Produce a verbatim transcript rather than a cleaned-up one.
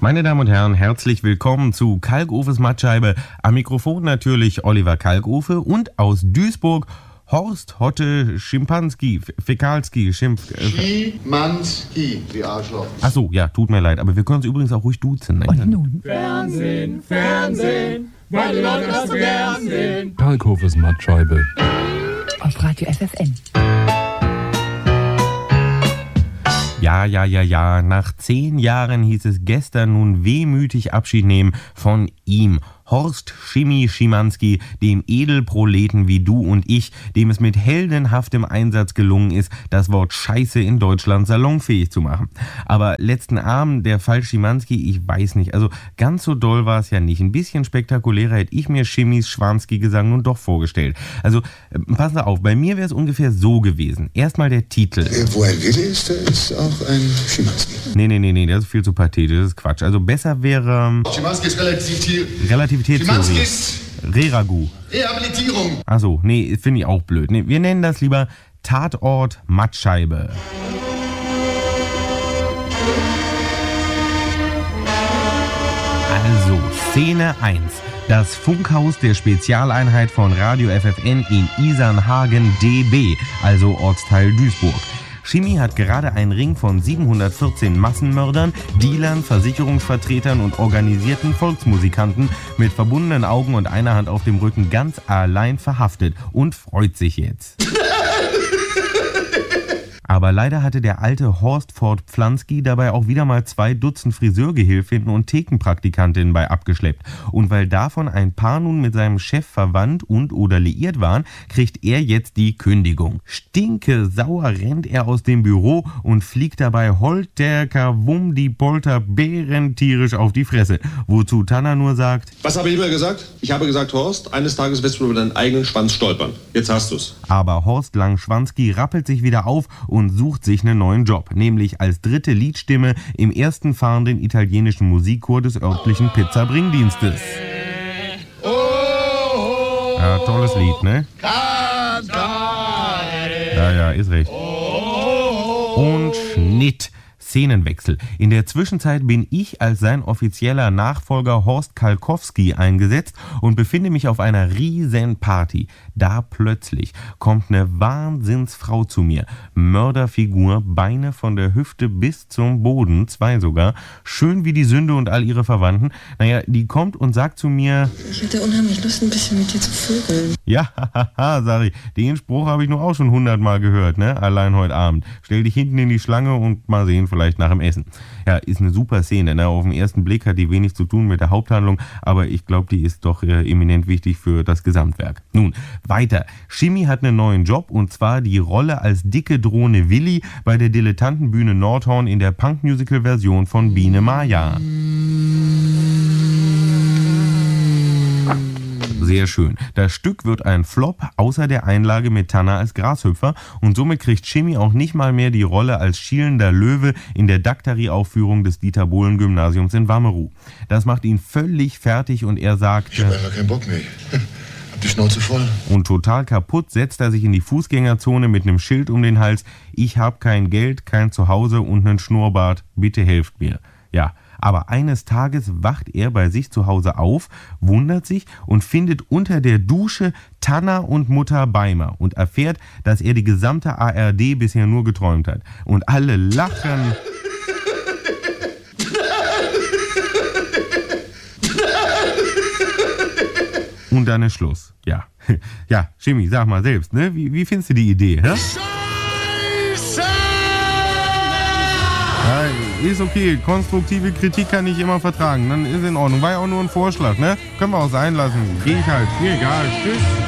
Meine Damen und Herren, herzlich willkommen zu Kalkofes Mattscheibe. Am Mikrofon natürlich Oliver Kalkofe und aus Duisburg Horst Hotte Schimpanski, Fäkalski, Schimpf... Äh, Schimanski, die Arschloch. Achso, ja, tut mir leid, aber wir können uns übrigens auch ruhig duzen. Ne? Und nun? Fernsehen, Fernsehen, weil die Leute das so gern sehen. Kalkofes Mattscheibe. Auf Radio F F N. Ja, ja, ja, ja, nach zehn Jahren hieß es gestern nun wehmütig Abschied nehmen von ihm. Horst Schimi Schimanski, dem Edelproleten wie du und ich, dem es mit heldenhaftem Einsatz gelungen ist, das Wort Scheiße in Deutschland salonfähig zu machen. Aber letzten Abend der Fall Schimanski, ich weiß nicht, also ganz so doll war es ja nicht. Ein bisschen spektakulärer hätte ich mir Schimis Schwanski-Gesang nun doch vorgestellt. Also äh, pass mal auf, bei mir wäre es ungefähr so gewesen. Erstmal der Titel. Äh, wo ein Wille ist, da ist auch ein Schimanski. Nee, nee, nee, nee, das ist viel zu pathetisch, das ist Quatsch. Also besser wäre... Schimanski ist relativ... Relativitätstheorie. Schimanskis Reragu. Rehabilitierung. Achso, nee, finde ich auch blöd. Nee, wir nennen das lieber Tatort Mattscheibe. Also, Szene eins. Das Funkhaus der Spezialeinheit von Radio F F N in Isernhagen D B, also Ortsteil Duisburg. Schimi hat gerade einen Ring von siebenhundertvierzehn Massenmördern, Dealern, Versicherungsvertretern und organisierten Volksmusikanten mit verbundenen Augen und einer Hand auf dem Rücken ganz allein verhaftet und freut sich jetzt. Aber leider hatte der alte Horst Ford Pflanski dabei auch wieder mal zwei Dutzend Friseurgehilfinnen und Thekenpraktikantinnen bei abgeschleppt. Und weil davon ein paar nun mit seinem Chef verwandt und oder liiert waren, kriegt er jetzt die Kündigung. Stinke sauer rennt er aus dem Büro und fliegt dabei holterkerwumm die Polter bärentierisch auf die Fresse. Wozu Tanner nur sagt: Was habe ich immer gesagt? Ich habe gesagt, Horst, eines Tages wirst du über deinen eigenen Schwanz stolpern. Jetzt hast du's. Aber Horst Langschwanski rappelt sich wieder auf und sucht sich einen neuen Job, nämlich als dritte Liedstimme im ersten fahrenden italienischen Musikchor des örtlichen Pizza-Bringdienstes. Ja, tolles Lied, ne? Ja, ja, ist recht. Und Schnitt. Szenenwechsel. In der Zwischenzeit bin ich als sein offizieller Nachfolger Horst Kalkowski eingesetzt und befinde mich auf einer riesen Party. Da plötzlich kommt eine Wahnsinnsfrau zu mir. Mörderfigur, Beine von der Hüfte bis zum Boden, zwei sogar. Schön wie die Sünde und all ihre Verwandten. Naja, die kommt und sagt zu mir: Ich hätte unheimlich Lust, ein bisschen mit dir zu vögeln. Ja, haha, sag ich. Den Spruch habe ich nur auch schon hundertmal gehört, ne? Allein heute Abend. Stell dich hinten in die Schlange und mal sehen, vielleicht nach dem Essen. Ja, ist eine super Szene, ne? Auf den ersten Blick hat die wenig zu tun mit der Haupthandlung, aber ich glaube, die ist doch äh, eminent wichtig für das Gesamtwerk. Nun, weiter. Schimi hat einen neuen Job und zwar die Rolle als dicke Drohne Willi bei der Dilettantenbühne Nordhorn in der Punk-Musical-Version von Biene Maya. Sehr schön. Das Stück wird ein Flop, außer der Einlage mit Tanner als Grashüpfer, und somit kriegt Schimi auch nicht mal mehr die Rolle als schielender Löwe in der Daktari-Aufführung des Dieter-Bohlen-Gymnasiums in Wammeruh. Das macht ihn völlig fertig und er sagt: Ich hab einfach keinen Bock mehr. Hab die Schnauze voll. Und total kaputt setzt er sich in die Fußgängerzone mit einem Schild um den Hals: Ich hab kein Geld, kein Zuhause und nen Schnurrbart, bitte helft mir. Ja, aber eines Tages wacht er bei sich zu Hause auf, wundert sich und findet unter der Dusche Tanner und Mutter Beimer und erfährt, dass er die gesamte A R D bisher nur geträumt hat. Und alle lachen. Und dann ist Schluss. Ja, ja, Schimi, sag mal selbst, ne? Wie, wie findest du die Idee, hä? Ja, ist okay. Konstruktive Kritik kann ich immer vertragen. Dann ist in Ordnung. War ja auch nur ein Vorschlag, ne? Können wir auch sein lassen. Geh ich halt. Mir egal. Tschüss.